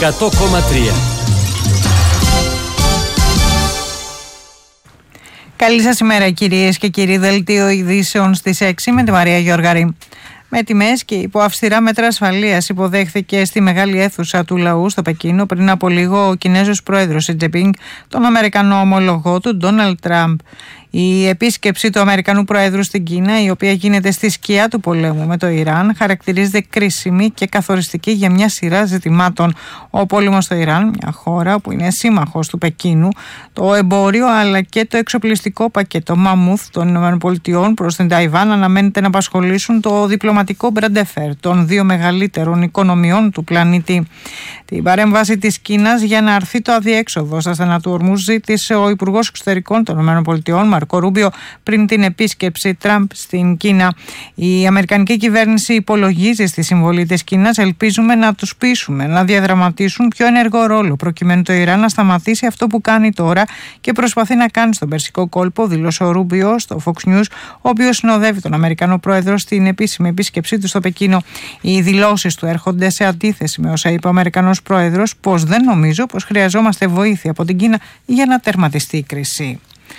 100,3. Καλή σας ημέρα κυρίες και κύριοι. Δελτίο ειδήσεων στις 6 με τη Μαρία Γιώργαρη. Με τιμές και υπό αυστηρά μέτρα ασφαλείας υποδέχθηκε στη μεγάλη αίθουσα του λαού στο Πεκίνο πριν από λίγο ο Κινέζος πρόεδρος Σι Τζινπίνγκ τον Αμερικανό ομολογό του Ντόναλντ Τραμπ. Η επίσκεψη του Αμερικανού Προέδρου στην Κίνα, η οποία γίνεται στη σκιά του πολέμου με το Ιράν, χαρακτηρίζεται κρίσιμη και καθοριστική για μια σειρά ζητημάτων. Ο πόλεμος στο Ιράν, μια χώρα που είναι σύμμαχος του Πεκίνου, το εμπόριο αλλά και το εξοπλιστικό πακέτο Μαμούθ των ΗΠΑ προς την Ταϊβάν αναμένεται να απασχολήσουν το διπλωματικό μπραντεφέρ των δύο μεγαλύτερων οικονομιών του πλανήτη. Την παρέμβαση της Κίνας για να αρθεί το αδιέξοδο στα στενά του Ορμούζ ζήτησε ο Υπουργός Εξωτερικών των ΗΠΑ, Μαρκο Ρούμπιο, πριν την επίσκεψη Τραμπ στην Κίνα. Η Αμερικανική κυβέρνηση υπολογίζει στη συμβολή της Κίνας. Ελπίζουμε να τους πείσουμε να διαδραματίσουν πιο ενεργό ρόλο προκειμένου το Ιράν να σταματήσει αυτό που κάνει τώρα και προσπαθεί να κάνει στον Περσικό κόλπο, δήλωσε ο Ρούμπιο στο Fox News, ο οποίος συνοδεύει τον Αμερικανό πρόεδρο στην επίσημη επίσκεψή του στο Πεκίνο. Οι δηλώσεις του έρχονται σε αντίθεση με όσα είπε ο Αμερικανός πρόεδρος, πως δεν νομίζω πως χρειαζόμαστε βοήθεια από την Κίνα για να τερματιστεί η κρίση.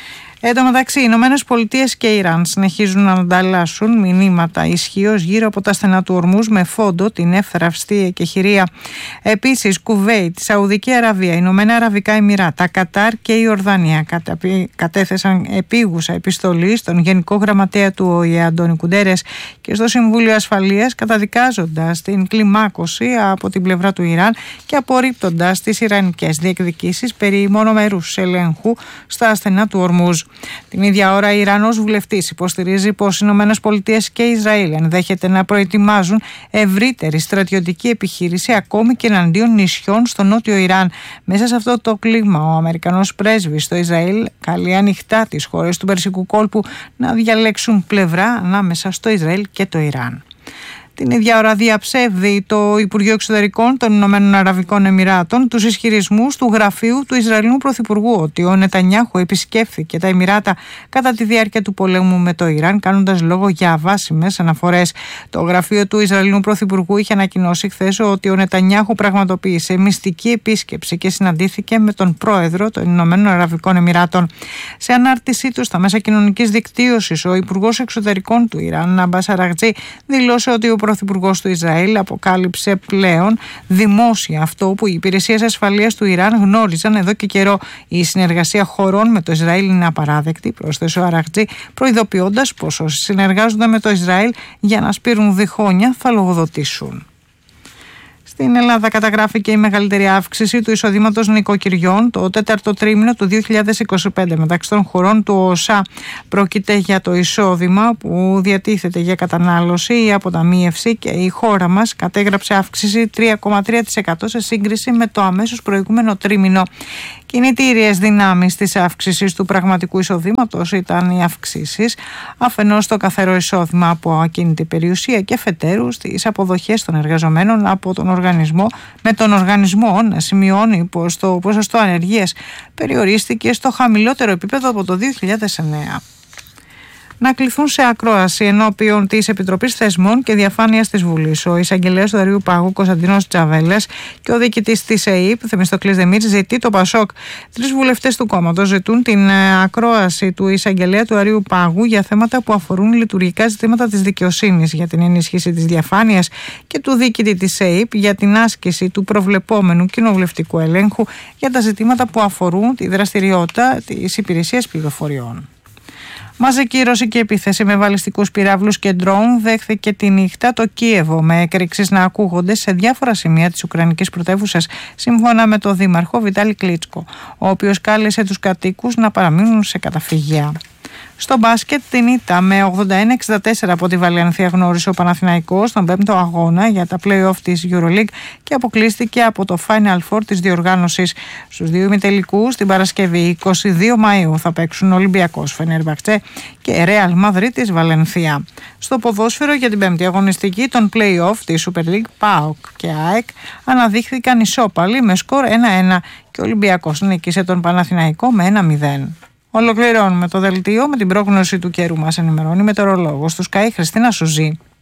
Εν τω μεταξύ, οι Ηνωμένες Πολιτείες και Ιράν συνεχίζουν να ανταλλάσσουν μηνύματα ισχύως γύρω από τα στενά του Ορμούζ με φόντο την εύθραυστη εκεχηρία. Επίσης, Κουβέιτ, Σαουδική Αραβία, Ηνωμένα Αραβικά Εμιράτα, Κατάρ και η Ορδανία κατέθεσαν επίγουσα επιστολή στον Γενικό Γραμματέα του ΟΗΕ, Αντώνιο Κουντέρες, και στο Συμβούλιο Ασφαλείας, καταδικάζοντας την κλιμάκωση από την πλευρά του Ιράν και απορρίπτοντας τις ιρανικές διεκδικήσεις περί μονομερούς ελέγχου στα στενά του Ορμούζ. Την ίδια ώρα, η Ιρανός βουλευτής υποστηρίζει πως οι Ηνωμένες Πολιτείες και Ισραήλ ενδέχεται να προετοιμάζουν ευρύτερη στρατιωτική επιχείρηση ακόμη και εναντίον νησιών στο νότιο Ιράν. Μέσα σε αυτό το κλίμα, ο Αμερικανός πρέσβης στο Ισραήλ καλεί ανοιχτά τις χώρες του Περσικού κόλπου να διαλέξουν πλευρά ανάμεσα στο Ισραήλ και το Ιράν. Την ίδια ώρα διαψεύδει το Υπουργείο Εξωτερικών των Ηνωμένων Αραβικών Εμιράτων τους ισχυρισμούς του γραφείου του Ισραηλινού Πρωθυπουργού ότι ο Νετανιάχου επισκέφθηκε τα Εμιράτα κατά τη διάρκεια του πολέμου με το Ιράν, κάνοντας λόγο για αβάσιμες αναφορές. Το γραφείο του Ισραηλινού Πρωθυπουργού είχε ανακοινώσει χθες ότι ο Νετανιάχου πραγματοποίησε μυστική επίσκεψη και συναντήθηκε με τον πρόεδρο των Ηνωμένων Αραβικών Εμιράτων. Σε ανάρτησή του στα μέσα κοινωνικής δικτύωσης, ο Υπουργός Εξωτερικών του Ιράν, Αμπάς Αραγτζή, δήλωσε ότι ο Πρωθυπουργός του Ισραήλ αποκάλυψε πλέον δημόσια αυτό που οι υπηρεσίες ασφαλείας του Ιράν γνώριζαν εδώ και καιρό. Η συνεργασία χωρών με το Ισραήλ είναι απαράδεκτη, πρόσθεσε ο Αραγτζή, προειδοποιώντας πως όσοι συνεργάζονται με το Ισραήλ για να σπείρουν διχόνια θα λογοδοτήσουν. Στην Ελλάδα καταγράφηκε η μεγαλύτερη αύξηση του εισοδήματος νοικοκυριών το τέταρτο τρίμηνο του 2025 μεταξύ των χωρών του ΟΣΑ. Πρόκειται για το εισόδημα που διατίθεται για κατανάλωση ή αποταμίευση και η χώρα μας κατέγραψε αύξηση 3,3% σε σύγκριση με το αμέσως προηγούμενο τρίμηνο. Κινητήριες δυνάμεις της αύξησης του πραγματικού εισοδήματος ήταν οι αυξήσεις αφενός στο καθαρό εισόδημα από ακίνητη περιουσία και αφετέρου στις αποδοχές των εργαζομένων από τον οργανισμό, με τον οργανισμό να σημειώνει πως το ποσοστό ανεργίας περιορίστηκε στο χαμηλότερο επίπεδο από το 2009. Να κληθούν σε ακρόαση ενώπιον της Επιτροπής Θεσμών και Διαφάνειας της Βουλής ο εισαγγελέας του Αριού Πάγου Κωνσταντίνος Τσαβέλας και ο διοικητής της ΕΕΠ Θεμιστοκλής Δεμίρης. Ζητεί το ΠΑΣΟΚ. 3 βουλευτές του κόμματος ζητούν την ακρόαση του εισαγγελέα του Αριού Πάγου για θέματα που αφορούν λειτουργικά ζητήματα της δικαιοσύνης, για την ενίσχυση της διαφάνειας, και του διοικητή της ΕΕΠ για την άσκηση του προβλεπόμενου κοινοβουλευτικού ελέγχου για τα ζητήματα που αφορούν τη δραστηριότητα της υπηρεσίας πληροφοριών. Μαζική ρωσική επίθεση με βαλιστικούς πυράβλους και ντρόουν δέχθηκε τη νύχτα το Κίεβο, με εκρήξεις να ακούγονται σε διάφορα σημεία της Ουκρανικής πρωτεύουσας, σύμφωνα με τον δήμαρχο Βιτάλη Κλίτσκο, ο οποίος κάλεσε τους κατοίκους να παραμείνουν σε καταφυγία. Στο μπάσκετ, την ήττα με 81-64 από τη Βαλενθία γνώρισε ο Παναθηναϊκός στον 5ο αγώνα για τα play-off της EuroLeague και αποκλείστηκε από το Final Four της διοργάνωσης. Στους δύο ημιτελικούς, την Παρασκευή 22 Μαΐου, θα παίξουν Ολυμπιακός Φενέρμπαχτσε και Ρεάλ Μαδρίτης Βαλενθία. Στο ποδόσφαιρο, για την 5η αγωνιστική των play-off της Super League, ΠΑΟΚ και ΑΕΚ αναδείχθηκαν ισόπαλοι με σκορ 1-1 και ο Ολυμπιακός νίκησε τον Παναθηναϊκό με 1-0. Ολοκληρώνουμε το δελτίο με την πρόγνωση του καιρού. Μας ενημερώνει η μετεωρολόγος του Sky Χριστίνα Σουζή.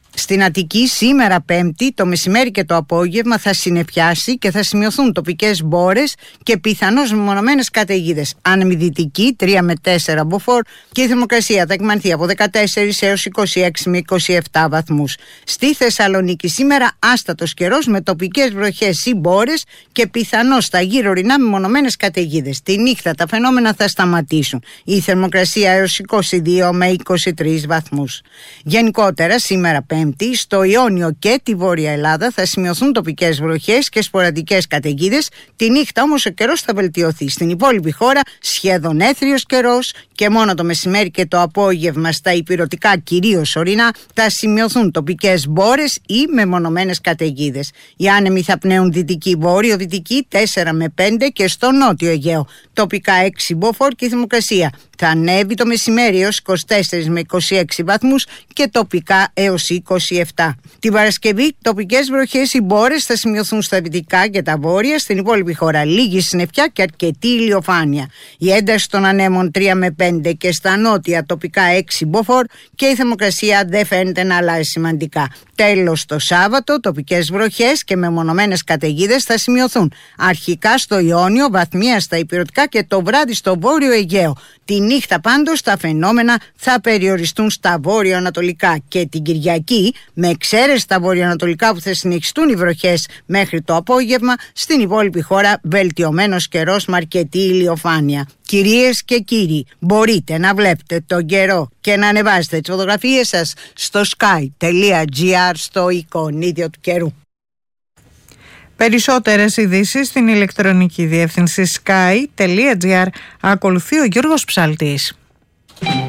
Στην Αττική σήμερα Πέμπτη το μεσημέρι και το απόγευμα θα συννεφιάσει και θα σημειωθούν τοπικές μπόρες και πιθανώς μεμονωμένες καταιγίδες. Άνεμη δυτική 3 με 4 μποφόρ και η θερμοκρασία θα εκμανθεί από 14 έως 26 με 27 βαθμούς. Στη Θεσσαλονίκη σήμερα άστατος καιρός με τοπικές βροχές ή μπόρες και πιθανώς στα γύρω ορεινά μεμονωμένες καταιγίδες. Τη νύχτα τα φαινόμενα θα σταματήσουν. Η θερμοκρασία έως 22 με 23 βαθμούς. Γενικότερα σήμερα Πέμπτη στο Ιόνιο και τη Βόρεια Ελλάδα θα σημειωθούν τοπικές βροχές και σποραδικές καταιγίδες. Τη νύχτα όμως ο καιρός θα βελτιωθεί. Στην υπόλοιπη χώρα σχεδόν έθριος καιρός και μόνο το μεσημέρι και το απόγευμα στα ηπειρωτικά κυρίως ορεινά θα σημειωθούν τοπικές μπόρες ή μεμονωμένες καταιγίδες. Οι άνεμοι θα πνέουν δυτική βόρειο-δυτική 4 με 5 και στο νότιο Αιγαίο τοπικά 6 μποφόρ και η θερμοκρασία θα ανέβει το μεσημέρι έως 24 με 26 βαθμούς και τοπικά έως 27. Την Παρασκευή τοπικές βροχές ή μπόρες θα σημειωθούν στα δυτικά και τα βόρεια. Στην υπόλοιπη χώρα λίγη συννεφιά και αρκετή ηλιοφάνεια. Η ένταση των ανέμων 3 με 5 και στα νότια τοπικά 6 μποφόρ και η θερμοκρασία δεν φαίνεται να αλλάζει σημαντικά. Τέλος το Σάββατο τοπικές βροχές και μεμονωμένες καταιγίδες θα σημειωθούν. Αρχικά στο Ιόνιο, βαθμία στα ηπειρωτικά και το βράδυ στο βόρειο Αιγαίο. Τη νύχτα πάντως τα φαινόμενα θα περιοριστούν στα βόρειο-ανατολικά και την Κυριακή, με εξαίρεση στα βόρειο-ανατολικά που θα συνεχιστούν οι βροχές μέχρι το απόγευμα, στην υπόλοιπη χώρα βελτιωμένος καιρός με αρκετή ηλιοφάνεια. Κυρίες και κύριοι, μπορείτε να βλέπετε τον καιρό και να ανεβάσετε τις φωτογραφίες σας στο sky.gr στο εικονίδιο του καιρού. Περισσότερες ειδήσεις στην ηλεκτρονική διεύθυνση sky.gr. Ακολουθεί ο Γιώργος Ψαλτής.